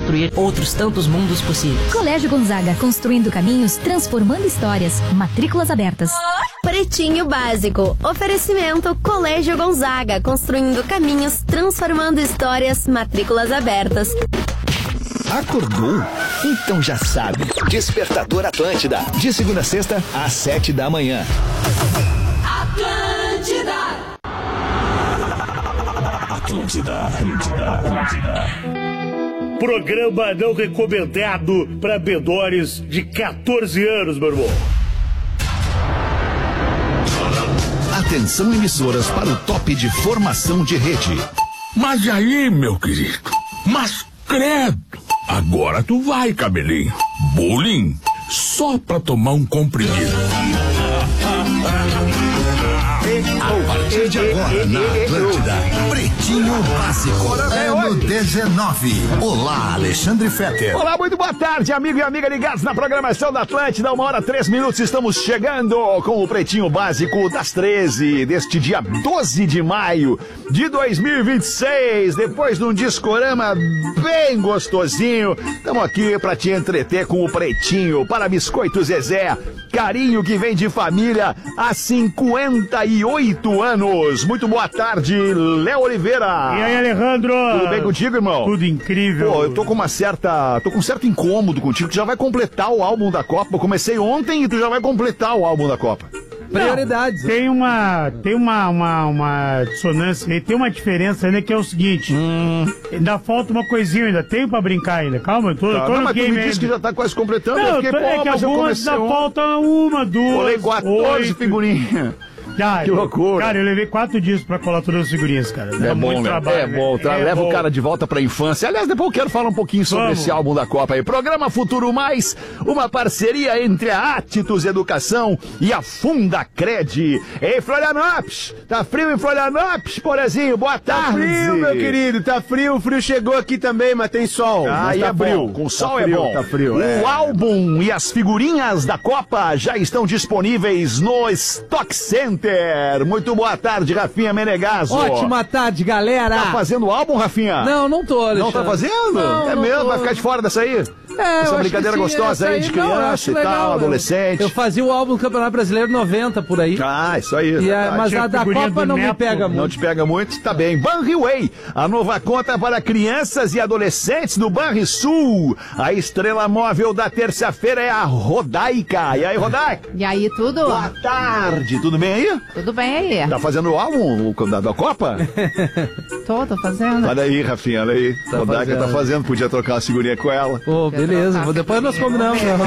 construir outros tantos mundos possíveis. Colégio Gonzaga, construindo caminhos, transformando histórias. Matrículas abertas. Pretinho Básico. Oferecimento Colégio Gonzaga, construindo caminhos, transformando histórias. Matrículas abertas. Acordou? Então já sabe. Despertador Atlântida. De segunda a sexta, às 7 da manhã. Atlântida. Programa não recomendado para menores de 14 anos, meu irmão. Atenção, emissoras, para o top de formação de rede. Mas aí, meu querido? Mas credo! Agora tu vai, cabelinho. Bullying? Só pra tomar um comprimido. A partir de agora, na Atlântida, Pretinho Básico, ano 19. Olá, Alexandre Fetter. Olá, muito boa tarde, amigo e amiga ligados na programação da Atlântida. 1h03, estamos chegando com o Pretinho Básico das 13, deste dia 12 de maio de 2026. Depois de um discorama bem gostosinho, estamos aqui pra te entreter com o Pretinho. Para Biscoito Zezé, carinho que vem de família há 58 anos. Muito boa tarde, Léo Oliveira. E aí, Alejandro? Tudo bem contigo, irmão? Tudo incrível. Pô, eu tô com um certo incômodo contigo. Tu já vai completar o álbum da Copa. Eu comecei ontem e tu já vai completar o álbum da Copa. Prioridades. Tem uma dissonância aí, tem uma diferença ainda que é o seguinte. Ainda falta uma coisinha, ainda tenho pra brincar ainda. Calma, eu tô no mas game. Tu me disse que já tá quase completando. Não, eu fiquei, é que algumas ainda falta uma, duas. Colei 14 figurinhas. Que loucura. Cara, eu levei 4 dias pra colar todas as figurinhas, cara. É bom, muito trabalho, é bom. Leva o cara de volta pra infância. Aliás, depois eu quero falar um pouquinho sobre esse álbum da Copa aí. Programa Futuro Mais, uma parceria entre a Atitus Educação e a Fundacred. Ei, Florianópolis, tá frio em Florianópolis, Porazinho? Boa tarde. Tá frio, meu querido, tá frio. O frio chegou aqui também, mas tem sol. Aí tá é frio. bom. Com sol frio, é bom. Tá frio. O álbum e as figurinhas da Copa já estão disponíveis no Stock Center. Muito boa tarde, Rafinha Menegasso. Ótima tarde, galera. Tá fazendo álbum, Rafinha? Não tô, Alexandre. Não tá fazendo? Não, é não mesmo? tô. Vai ficar de fora dessa aí? Essa brincadeira gostosa aí de criança e tal, adolescente. Eu fazia o álbum do Campeonato Brasileiro 90 por aí. Ah, isso aí. Mas a da Copa não me pega muito. Não te pega muito? Tá bem. Banriway, a nova conta para crianças e adolescentes do Banrisul. A estrela móvel da terça-feira é a Rodaica. E aí, Rodaica? E aí, tudo? Boa tarde. Tudo bem aí? Tudo bem aí. Tá fazendo o álbum da Copa? Tô fazendo. Olha aí, Rafinha, olha aí. Tá Rodaica fazendo. Tá fazendo. Podia trocar uma figurinha com ela. Pô, beleza. Depois nós combinamos, né,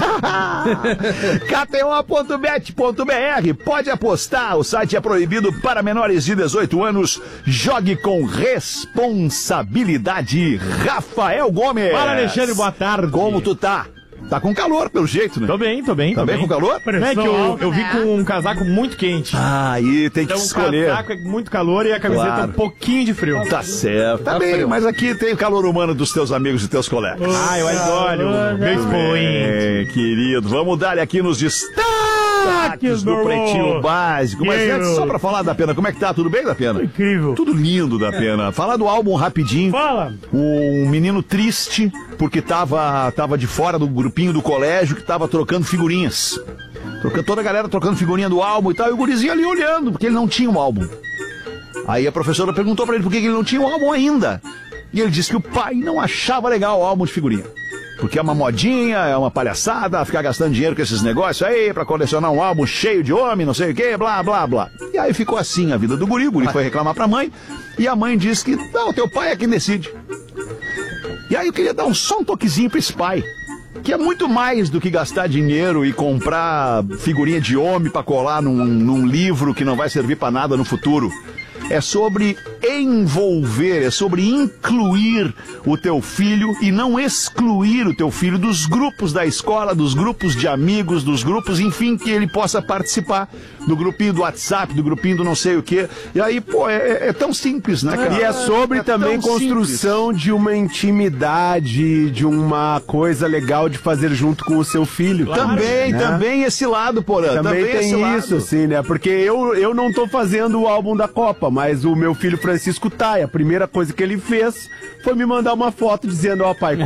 KTO.bet.br. Pode apostar. O site é proibido para menores de 18 anos. Jogue com responsabilidade. Rafael Gomes. Fala, Alexandre, boa tarde. Como tu tá? Tá com calor, pelo jeito, né? Tô bem. Tá bem com calor? É que eu vi com um casaco muito quente. Aí tem que escolher. O casaco é muito calor e a camiseta um pouquinho de frio. Tá certo. Tá bem, mas aqui tem o calor humano dos teus amigos e teus colegas. Eu adoro. Querido, vamos dar aqui nos destaques do Pretinho Básico. Mas antes, só pra falar da Pena, como é que tá? Tudo bem, da Pena? Incrível. Tudo lindo, da Pena. Falar do álbum rapidinho. Fala. Um menino triste porque tava de fora do grupinho do colégio que tava trocando figurinhas. Toda a galera trocando figurinha do álbum e tal, e o gurizinho ali olhando, porque ele não tinha um álbum. Aí a professora perguntou pra ele por que ele não tinha um álbum ainda. E ele disse que o pai não achava legal o álbum de figurinha. Porque é uma modinha, é uma palhaçada, ficar gastando dinheiro com esses negócios aí pra colecionar um álbum cheio de homem, não sei o que, blá, blá, blá. E aí ficou assim a vida do guri. O guri foi reclamar pra mãe e a mãe disse que, não, teu pai é quem decide. E aí eu queria dar só um toquezinho pra esse pai, que é muito mais do que gastar dinheiro e comprar figurinha de homem pra colar num livro que não vai servir pra nada no futuro. É sobre envolver, é sobre incluir o teu filho e não excluir o teu filho dos grupos da escola, dos grupos de amigos, dos grupos, enfim, que ele possa participar do grupinho do WhatsApp, do grupinho do não sei o quê. E aí, pô, é tão simples, né, cara? E é sobre também construção de uma intimidade, de uma coisa legal de fazer junto com o seu filho. Claro, também esse lado, Porã. Também tem isso, assim, né? Porque eu não tô fazendo o álbum da Copa, mas o meu filho Francisco tá. E a primeira coisa que ele fez foi me mandar uma foto dizendo, ó, pai,